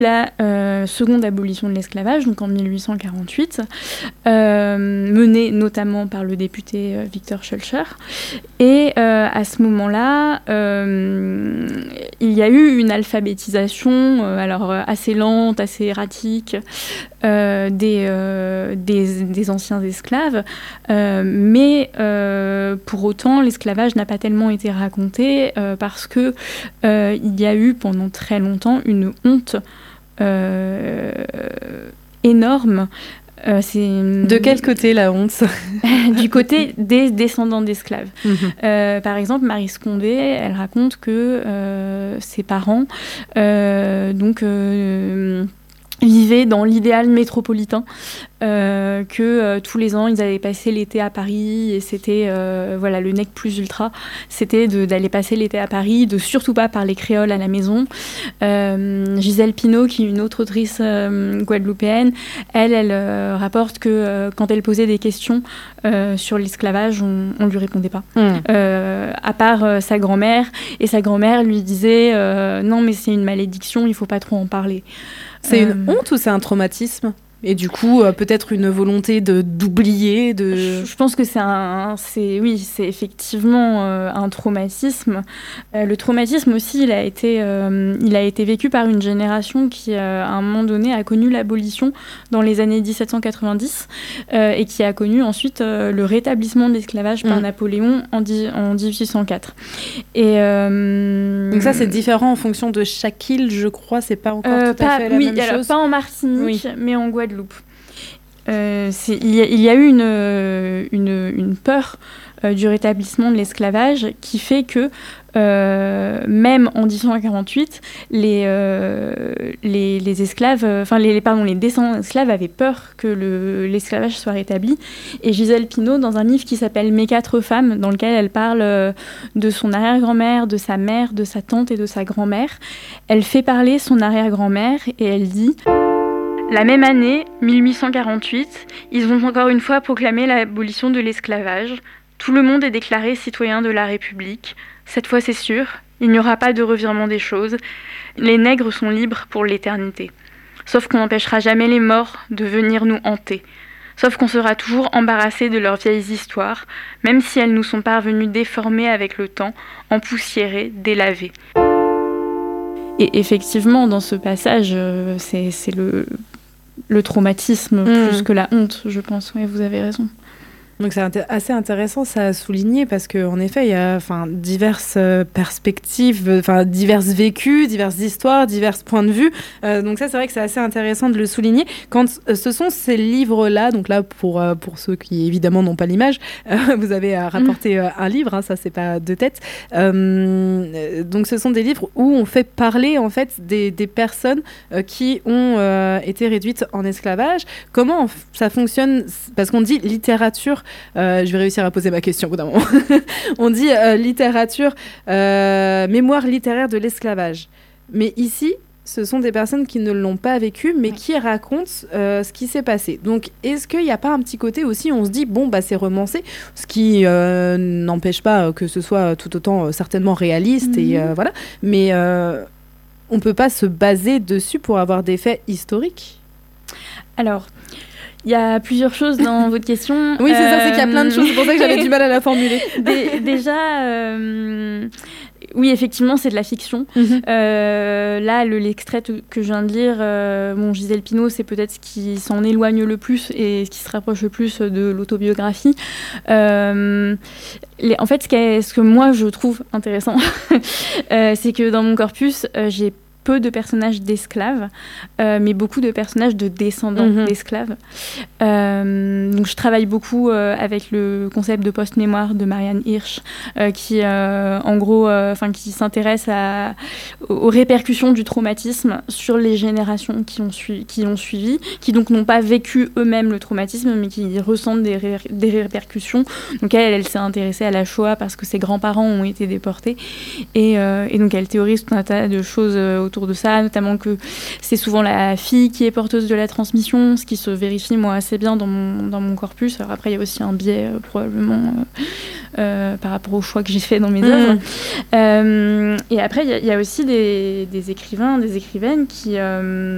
La seconde abolition de l'esclavage, donc en 1848, menée notamment par le député Victor Schœlcher. Et à ce moment-là, il y a eu une alphabétisation, alors assez lente, assez erratique, des anciens esclaves, mais pour autant, l'esclavage n'a pas tellement été raconté parce que il y a eu pendant très longtemps une honte énorme. De quel côté la honte? Du côté des descendants d'esclaves. Par exemple, Marie Scondé, elle raconte que ses parents vivaient dans l'idéal métropolitain, que tous les ans, ils allaient passer l'été à Paris, et c'était le nec plus ultra, c'était d'aller passer l'été à Paris, de surtout pas parler créole à la maison. Gisèle Pineau, qui est une autre autrice guadeloupéenne, elle rapporte que quand elle posait des questions sur l'esclavage, on lui répondait pas. À part sa grand-mère, et sa grand-mère lui disait non mais c'est une malédiction, il faut pas trop en parler. C'est une honte ou c'est un traumatisme ? Et du coup, peut-être une volonté d'oublier. Je pense que c'est effectivement un traumatisme. Le traumatisme aussi, il a été vécu par une génération qui, à un moment donné, a connu l'abolition dans les années 1790 et qui a connu ensuite le rétablissement de l'esclavage par Napoléon en 1804. Donc ça, c'est différent en fonction de chaque île, je crois. C'est pas encore tout à fait la même chose. Pas en Martinique, mais en Guadeloupe. Il y a eu une peur du rétablissement de l'esclavage qui fait que même en 1848, les descendants d'esclaves avaient peur que l'esclavage soit rétabli. Et Gisèle Pineau, dans un livre qui s'appelle Mes 4 femmes, dans lequel elle parle de son arrière-grand-mère, de sa mère, de sa tante et de sa grand-mère, elle fait parler son arrière-grand-mère et elle dit: la même année, 1848, ils ont encore une fois proclamé l'abolition de l'esclavage. Tout le monde est déclaré citoyen de la République. Cette fois, c'est sûr, il n'y aura pas de revirement des choses. Les nègres sont libres pour l'éternité. Sauf qu'on n'empêchera jamais les morts de venir nous hanter. Sauf qu'on sera toujours embarrassé de leurs vieilles histoires, même si elles nous sont parvenues déformées avec le temps, empoussiérées, délavées. Et effectivement, dans ce passage, c'est le traumatisme plus que la honte, je pense. Oui, vous avez raison. Donc c'est assez intéressant ça à souligner parce qu'en effet, il y a diverses perspectives, divers vécus, diverses histoires, divers points de vue. Donc ça, c'est vrai que c'est assez intéressant de le souligner. Quand ce sont ces livres-là, donc là, pour ceux qui évidemment n'ont pas l'image, vous avez rapporté un livre, hein, ça c'est pas de tête. Donc ce sont des livres où on fait parler en fait des personnes qui ont été réduites en esclavage. Comment ça fonctionne? Parce qu'on dit littérature. Je vais réussir à poser ma question au bout d'un moment. On dit littérature, mémoire littéraire de l'esclavage. Mais ici, ce sont des personnes qui ne l'ont pas vécu, mais qui racontent ce qui s'est passé. Donc, est-ce qu'il n'y a pas un petit côté aussi, on se dit, c'est romancé, ce qui n'empêche pas que ce soit tout autant certainement réaliste, et voilà. Mais on ne peut pas se baser dessus pour avoir des faits historiques. Alors... il y a plusieurs choses dans votre question. Oui, c'est ça, c'est qu'il y a plein de choses. C'est pour ça que j'avais du mal à la formuler. Déjà, oui, effectivement, c'est de la fiction. Là, l'extrait que je viens de lire, Gisèle Pineau, c'est peut-être ce qui s'en éloigne le plus et ce qui se rapproche le plus de l'autobiographie. En fait, ce que moi, je trouve intéressant, c'est que dans mon corpus, j'ai peu de personnages d'esclaves, mais beaucoup de personnages de descendants d'esclaves. Donc je travaille beaucoup avec le concept de post-mémoire de Marianne Hirsch, qui en gros, qui s'intéresse aux répercussions du traumatisme sur les générations qui ont suivi, qui donc n'ont pas vécu eux-mêmes le traumatisme, mais qui ressentent des répercussions. Donc elle s'est intéressée à la Shoah parce que ses grands-parents ont été déportés, et donc elle théorise tout un tas de choses autour de ça, notamment que c'est souvent la fille qui est porteuse de la transmission, ce qui se vérifie moi assez bien dans mon corpus. Alors après il y a aussi un biais probablement par rapport au choix que j'ai fait dans mes œuvres. Et après il y a aussi des écrivains, des écrivaines qui